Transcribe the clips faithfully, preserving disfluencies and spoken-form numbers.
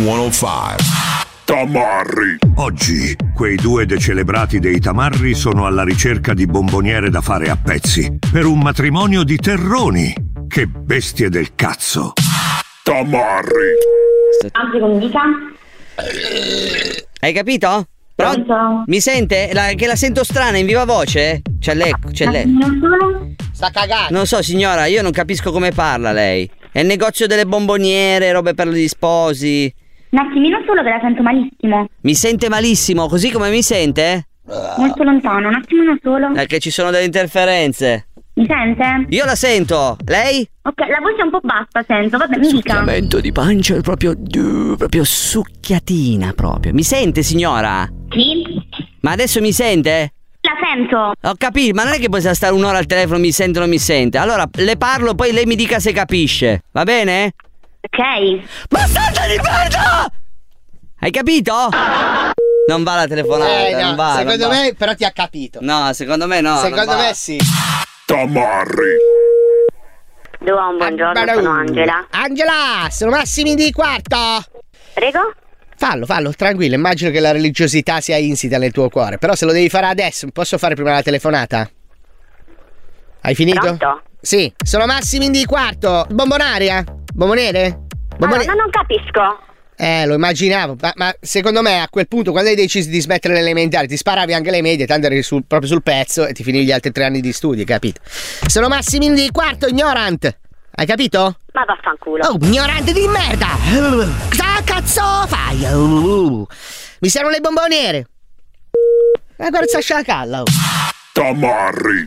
centocinque Tamarri. Oggi quei due decelebrati dei tamarri sono alla ricerca di bomboniere da fare a pezzi per un matrimonio di terroni. Che bestie del cazzo. Tamarri. Anzi, con dica. Hai capito? Pronto? Mi sente? La, che la sento strana in viva voce? C'è lei, c'è lei. Sta cagando. Non so signora, io non capisco come parla lei. È il negozio delle bomboniere, robe per gli sposi. Un attimino solo che la sento malissimo. Mi sente malissimo, così come mi sente? Molto lontano, un attimino solo. È che ci sono delle interferenze. Mi sente? Io la sento, lei? Ok, la voce è un po' bassa, sento, vabbè, mi dica. Succhiamento di pancia proprio, proprio succhiatina proprio. Mi sente signora? Sì? Ma adesso mi sente? La sento. Ho capito, ma non è che possiamo stare un'ora al telefono, mi sente o non mi sente. Allora, le parlo, poi lei mi dica se capisce, va bene? Ok. Bastarda di merda! Hai capito? Non va la telefonata, Eh, no, non va. secondo non va. me però ti ha capito. No, secondo me no. Secondo non va. me sì. Tamarri. Buon, buongiorno, sono Angela. Angela, sono Massimi di Quarto. Prego? Fallo, fallo, tranquillo. Immagino che la religiosità sia insita nel tuo cuore. Però se lo devi fare adesso, posso fare prima la telefonata? Hai finito? Pronto? Sì, sono Massimi di Quarto. Bombonaria? Bomboniere? Bomboniere? Allora, non capisco. Eh, lo immaginavo, ma, ma secondo me a quel punto quando hai deciso di smettere le elementari ti sparavi anche le medie, tanto eri sul, proprio sul pezzo e ti finivi gli altri tre anni di studi, capito? Sono Massimino di Quarto, ignorant. Hai capito? Ma vaffanculo. Oh, ignorante di merda! Cosa cazzo fai? Mi servono le bomboniere. Ma guarda, sta sciacalla. Tamarri.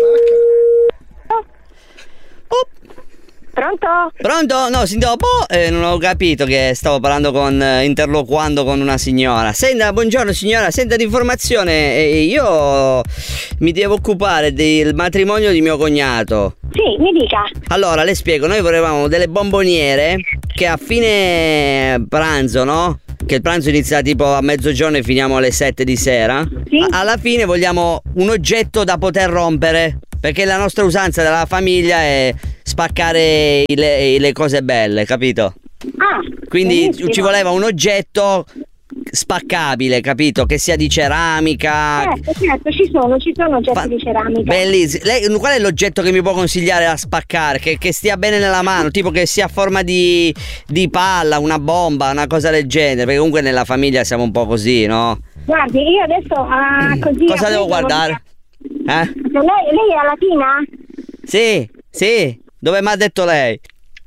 Pronto? Pronto? No, sin dopo eh, non ho capito che stavo parlando con, eh, interloquando con una signora. Senta, buongiorno signora, senta d'informazione, eh, io mi devo occupare del matrimonio di mio cognato. Sì, mi dica. Allora, le spiego, noi volevamo delle bomboniere che a fine pranzo, no? Che il pranzo inizia tipo a mezzogiorno e finiamo alle sette di sera. Sì. A- alla fine vogliamo un oggetto da poter rompere, perché la nostra usanza della famiglia è spaccare le, le cose belle, capito? Ah, Quindi benissimo. ci voleva un oggetto spaccabile, capito? Che sia di ceramica. Certo, certo, ci sono, ci sono oggetti Fa- di ceramica. Bellissimo. Lei, qual è l'oggetto che mi può consigliare da spaccare? Che, che stia bene nella mano, tipo che sia a forma di, di palla, una bomba, una cosa del genere. Perché comunque nella famiglia siamo un po' così, no? Guardi, io adesso ah, così... Cosa devo appunto, guardare? Eh? Lei, lei è latina? Sì, sì. Dove mi ha detto lei?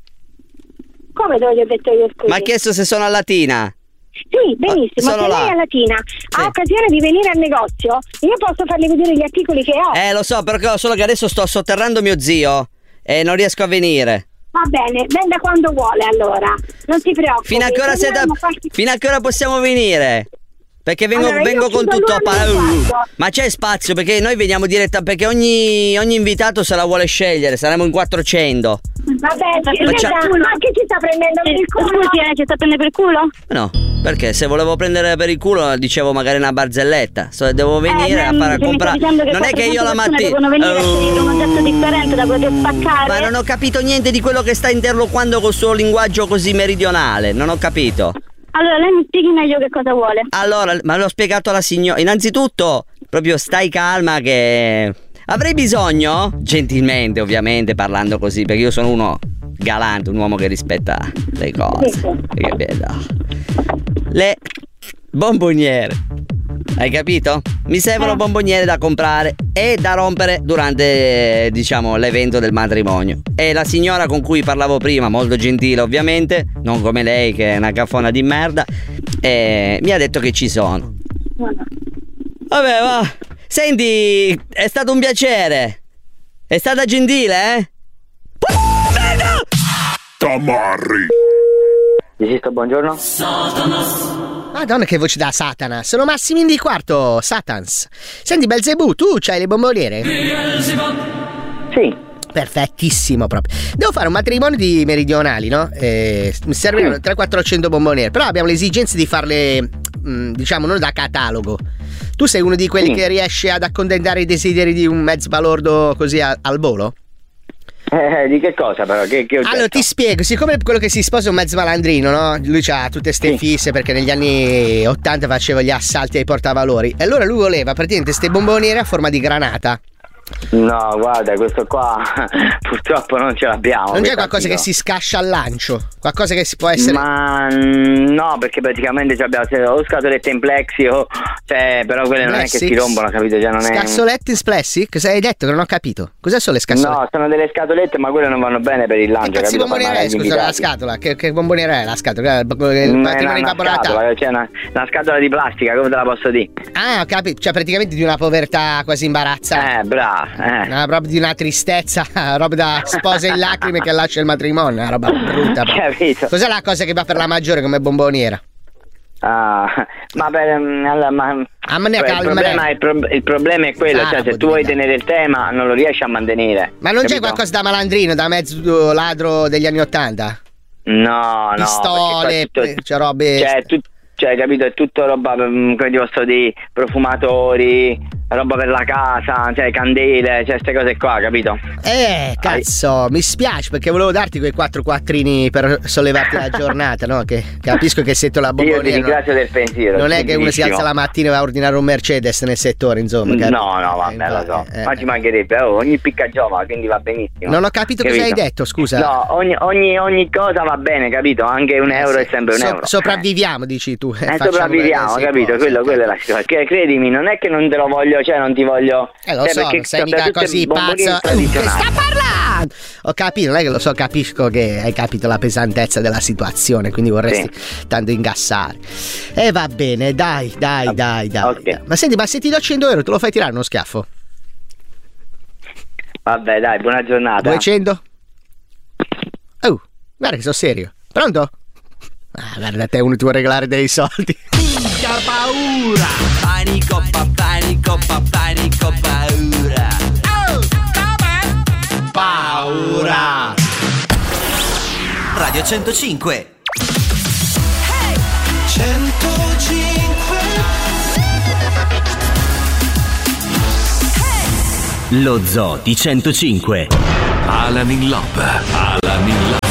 Come dove gli ho detto io, scusi? Mi ha chiesto se sono a Latina. Sì, benissimo, Sono se là. lei è latina, Sì. ha occasione di venire al negozio, io posso farle vedere gli articoli che ho. Eh, lo so, perché solo che adesso sto sotterrando mio zio e non riesco a venire. Va bene, venga quando vuole allora, non si preoccupi. Fino a che ora siete Torniamo qualche- Fino a che ora possiamo venire? Perché vengo, Allora, io vengo con chiudo tutto a l'uno parlare. e quarto. Ma c'è spazio perché noi veniamo diretta. Perché ogni, ogni invitato se la vuole scegliere. Saremo in quattrocento. Vabbè, ci- Faccia- ma che ci sta prendendo per il culo? Scusi, eh, ci sta prendendo per il culo? No, perché se volevo prendere per il culo dicevo magari una barzelletta. So, devo venire Eh, a fare a se mi sta comprare. dicendo che Non è che io la quattrocento persone mattina. devono venire a scegliere un oggetto differente da poter spaccare. Ma non ho capito niente di quello che sta interloquando col suo linguaggio così meridionale. Non ho capito. Allora, lei mi spieghi meglio che cosa vuole. Allora, ma l'ho spiegato alla signora. Innanzitutto, proprio stai calma che avrei bisogno, gentilmente ovviamente parlando così, perché io sono uno galante, un uomo che rispetta le cose. Sì. Che bello. Le bomboniere. Hai capito? Mi servono Eh. bomboniere da comprare e da rompere durante, diciamo, l'evento del matrimonio. E la signora con cui parlavo prima, molto gentile ovviamente, non come lei che è una cafona di merda, eh, mi ha detto che ci sono. Vabbè, va. Senti, è stato un piacere. È stata gentile, eh? Oh, merda! Tamarri. Esisto, buongiorno. Madonna che voce da Satana. Sono Massimino di Quarto, Satans. Senti Belzebù, tu c'hai le bomboniere? Sì. Perfettissimo proprio. Devo fare un matrimonio di meridionali, no? Eh, mi serviranno trecento quattrocento bomboniere. Però abbiamo l'esigenza di farle, mh, diciamo, non da catalogo. Tu sei uno di quelli Sì. che riesce ad accontentare i desideri di un mezzo balordo così a- al volo? Eh, di che cosa però? Che, che allora ti spiego, siccome quello che si sposa è un mezzo malandrino, no? Lui ha tutte ste sì. fisse perché negli anni ottanta faceva gli assalti ai portavalori. E allora lui voleva praticamente ste bomboniere a forma di granata. No, guarda, questo qua purtroppo non ce l'abbiamo. Non c'è qualcosa che si scascia al lancio? Qualcosa che si può essere. Ma no, perché praticamente abbiamo o scatolette in plexi o. Cioè, però quelle non Plexi? è che si rompono, capito? Cioè, non è. Scassolette in plessi? Cosa hai detto? Che non ho capito. Cos'è sono le scassolette? No, sono delle scatolette, ma quelle non vanno bene per il lancio, Che cazzo di capito? bomboniera è? Scusa, la scatola. Che, che bomboniera è la scatola? Il Mm, è patrimonio di una, Babbo una Natale. scatola, cioè una, una scatola di plastica, come te la posso dire? Ah, ho capito. Cioè, praticamente di una povertà quasi imbarazzante. Eh, brava, eh. Una roba di una tristezza, roba da sposa in lacrime che lascia il matrimonio, una roba brutta. Capito? Cos'è la cosa che va per la maggiore come bomboniera? Ah, ma per allora, ma, Ah, ma ne il, problema, il, pro, il problema è quello, Ah, cioè se tu vuoi tenere il tema non lo riesci a mantenere. Ma non capito? c'è qualcosa da malandrino, da mezzo ladro degli anni Ottanta? No, no, Pistole, perché qua c'è robe. Cioè, tu, cioè, capito, è tutto roba, come ti posso dire, profumatori, roba per la casa, cioè candele, cioè queste cose qua, capito? Eh, cazzo, mi spiace perché volevo darti quei quattro quattrini per sollevarti la giornata, no? Che capisco che sento la bomboniera. Io ti ringrazio del pensiero. Non è che uno si alza la mattina e va a ordinare un Mercedes nel settore, insomma. No, capito? no, vabbè, Eh, lo so. eh, Ma ci mancherebbe, oh, ogni picca giova, quindi va benissimo. Non ho capito cosa capito? hai detto, scusa. No, ogni, ogni, ogni cosa va bene, capito? Anche un euro Eh, è sempre un so- euro. Sopravviviamo, dici tu. Eh, Facciamo sopravviviamo, quello che si capito? può, quello, sì, quello è la situazione. Che, credimi, non è che non te lo voglio, cioè non ti voglio. Eh, lo cioè, so, perché non sei mica soprattutto così i bombonini pazzo. Che tradizionali. sta parlando? Ho capito, non è che lo so, capisco che hai capito la pesantezza della situazione, quindi vorresti tanto ingassare. E eh, va bene, dai, dai, dai, dai, Ok. dai. Ma senti, ma se ti do cento euro, te lo fai tirare uno schiaffo? Vabbè, dai, buona giornata. duecento? Oh, guarda che sono serio. Pronto? Ah, guarda, te uno ti vuole regalare dei soldi. Minchia paura! Panico, pa, panico, pa, panico, paura! Oh, come? Paura! Radio centocinque. Hey! centocinque. Hey! Lo Zoo di centocinque. Alan in Love. Alan in Love.